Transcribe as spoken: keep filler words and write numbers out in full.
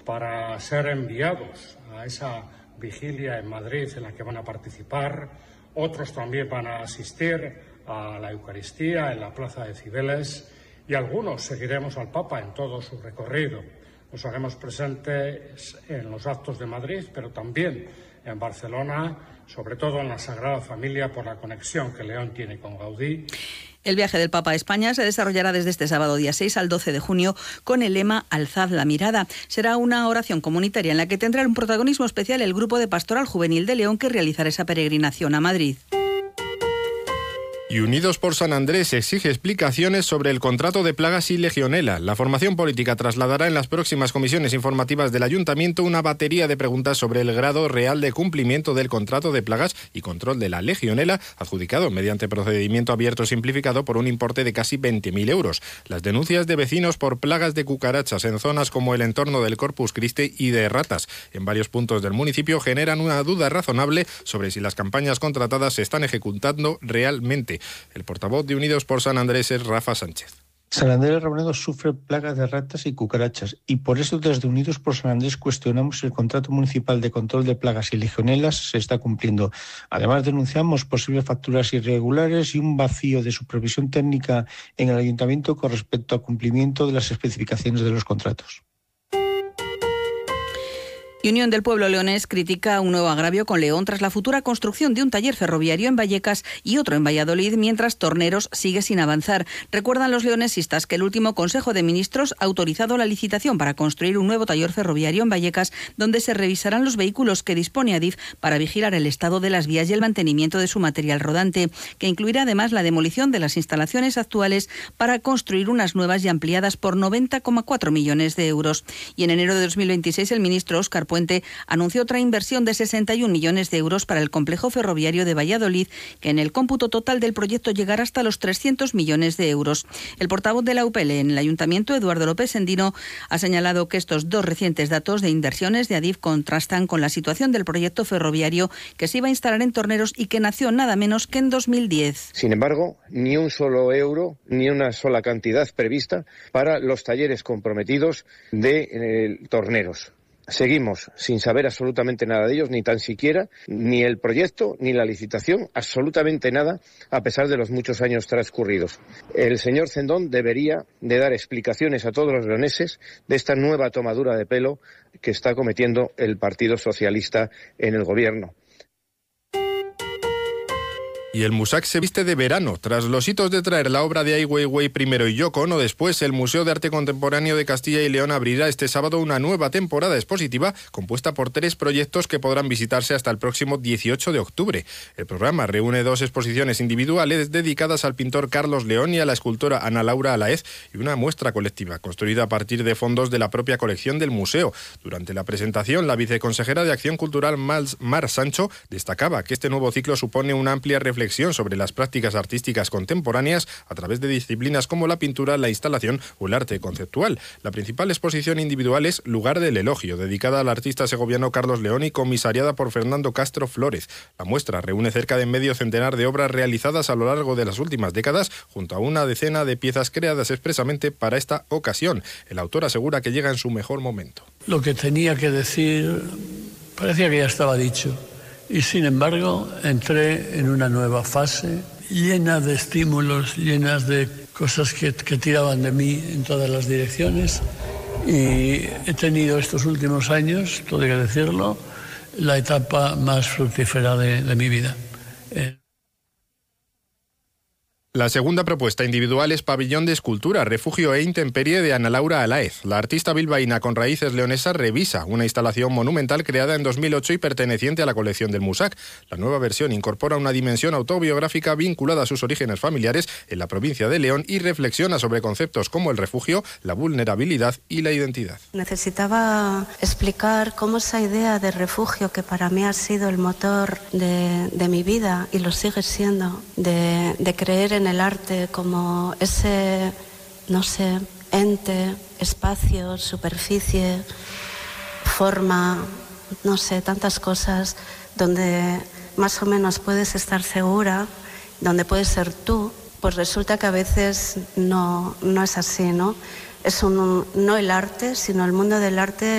para ser enviados a esa vigilia en Madrid en la que van a participar. Otros también van a asistir a la Eucaristía en la Plaza de Cibeles y algunos seguiremos al Papa en todo su recorrido. Nos haremos presentes en los actos de Madrid, pero también en Barcelona, sobre todo en la Sagrada Familia, por la conexión que León tiene con Gaudí. El viaje del Papa a España se desarrollará desde este sábado día seis al doce de junio con el lema Alzad la mirada. Será una oración comunitaria en la que tendrá un protagonismo especial el grupo de Pastoral Juvenil de León que realizará esa peregrinación a Madrid. Y Unidos por San Andrés exige explicaciones sobre el contrato de plagas y legionela. La formación política trasladará en las próximas comisiones informativas del Ayuntamiento una batería de preguntas sobre el grado real de cumplimiento del contrato de plagas y control de la legionela, adjudicado mediante procedimiento abierto simplificado por un importe de casi veinte mil euros. Las denuncias de vecinos por plagas de cucarachas en zonas como el entorno del Corpus Christi y de ratas en varios puntos del municipio generan una duda razonable sobre si las campañas contratadas se están ejecutando realmente. El portavoz de Unidos por San Andrés es Rafa Sánchez. San Andrés Robledo sufre plagas de ratas y cucarachas y por eso desde Unidos por San Andrés cuestionamos si el contrato municipal de control de plagas y legionelas se está cumpliendo. Además denunciamos posibles facturas irregulares y un vacío de supervisión técnica en el Ayuntamiento con respecto al cumplimiento de las especificaciones de los contratos. Y Unión del Pueblo Leonés critica un nuevo agravio con León tras la futura construcción de un taller ferroviario en Vallecas y otro en Valladolid, mientras Torneros sigue sin avanzar. Recuerdan los leonesistas que el último Consejo de Ministros ha autorizado la licitación para construir un nuevo taller ferroviario en Vallecas, donde se revisarán los vehículos que dispone Adif para vigilar el estado de las vías y el mantenimiento de su material rodante, que incluirá además la demolición de las instalaciones actuales para construir unas nuevas y ampliadas por noventa coma cuatro millones de euros. Y en enero de dos mil veintiséis el ministro Óscar Puente anunció otra inversión de sesenta y un millones de euros para el complejo ferroviario de Valladolid, que en el cómputo total del proyecto llegará hasta los trescientos millones de euros. El portavoz de la U P L en el Ayuntamiento, Eduardo López Endino, ha señalado que estos dos recientes datos de inversiones de Adif contrastan con la situación del proyecto ferroviario que se iba a instalar en Torneros y que nació nada menos que en dos mil diez. Sin embargo, ni un solo euro, ni una sola cantidad prevista para los talleres comprometidos de eh, Torneros. Seguimos sin saber absolutamente nada de ellos, ni tan siquiera, ni el proyecto, ni la licitación, absolutamente nada, a pesar de los muchos años transcurridos. El señor Cendón debería de dar explicaciones a todos los leoneses de esta nueva tomadura de pelo que está cometiendo el Partido Socialista en el gobierno. Y el Musac se viste de verano. Tras los hitos de traer la obra de Ai Weiwei primero y Yoko Ono después, el Museo de Arte Contemporáneo de Castilla y León abrirá este sábado una nueva temporada expositiva compuesta por tres proyectos que podrán visitarse hasta el próximo dieciocho de octubre. El programa reúne dos exposiciones individuales dedicadas al pintor Carlos León y a la escultora Ana Laura Alaez y una muestra colectiva construida a partir de fondos de la propia colección del museo. Durante la presentación, la viceconsejera de Acción Cultural Mar Sancho destacaba que este nuevo ciclo supone una amplia reflexión sobre las prácticas artísticas contemporáneas a través de disciplinas como la pintura, la instalación o el arte conceptual. La principal exposición individual es Lugar del Elogio, dedicada al artista segoviano Carlos León y comisariada por Fernando Castro Flores. La muestra reúne cerca de medio centenar de obras realizadas a lo largo de las últimas décadas, junto a una decena de piezas creadas expresamente para esta ocasión. El autor asegura que llega en su mejor momento. Lo que tenía que decir parecía que ya estaba dicho. Y sin embargo, entré en una nueva fase llena de estímulos, llenas de cosas que, que tiraban de mí en todas las direcciones. Y he tenido estos últimos años, todo hay que decirlo, la etapa más fructífera de, de mi vida. Eh, La segunda propuesta individual es Pabellón de Escultura, Refugio e Intemperie de Ana Laura Alaez. La artista bilbaína con raíces leonesas revisa una instalación monumental creada en dos mil ocho y perteneciente a la colección del Musac. La nueva versión incorpora una dimensión autobiográfica vinculada a sus orígenes familiares en la provincia de León y reflexiona sobre conceptos como el refugio, la vulnerabilidad y la identidad. Necesitaba explicar cómo esa idea de refugio, que para mí ha sido el motor de, de mi vida y lo sigue siendo, de, de creer en en el arte como ese, no sé, ente, espacio, superficie, forma, no sé, tantas cosas donde más o menos puedes estar segura, donde puedes ser tú, pues resulta que a veces no, no es así, ¿no? Es un, no el arte, sino el mundo del arte